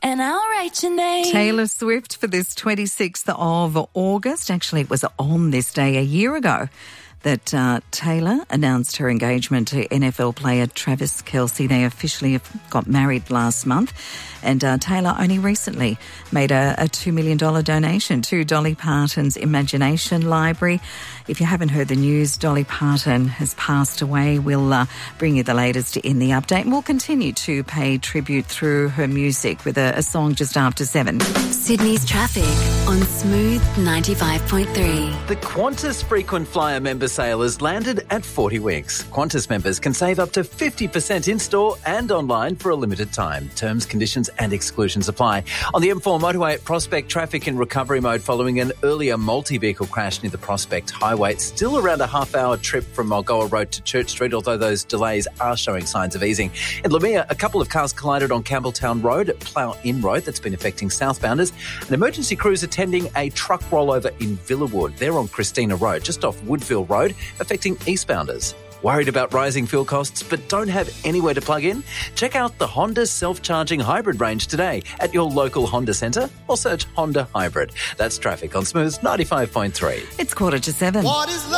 and I'll write your name. Taylor Swift for this 26th of August. Actually, it was on this day a year ago that Taylor announced her engagement to NFL player Travis Kelce. They officially got married last month. And Taylor only recently made a $2 million donation to Dolly Parton's Imagination Library. If you haven't heard the news, Dolly Parton has passed away. We'll bring you the latest in the update. And we'll continue to pay tribute through her music with a song just after 7. Sydney's traffic on Smooth 95.3. The Qantas frequent flyer member sale has landed at 40 Winks. Qantas members can save up to 50% in-store and online for a limited time. Terms, conditions and exclusions apply. On the M4 motorway at Prospect, traffic in recovery mode following an earlier multi-vehicle crash near the Prospect Highway. It's still around a half-hour trip from Mulgoa Road to Church Street, although those delays are showing signs of easing. In Lamia, a couple of cars collided on Campbelltown Road at Plough Inn Road. That's been affecting southbounders. An emergency crew is attending a truck rollover in Villawood. They're on Christina Road, just off Woodville Road, affecting eastbounders. Worried about rising fuel costs but don't have anywhere to plug in? Check out the Honda self-charging hybrid range today at your local Honda centre or search Honda Hybrid. That's traffic on Smooth 95.3. It's 7:15. What is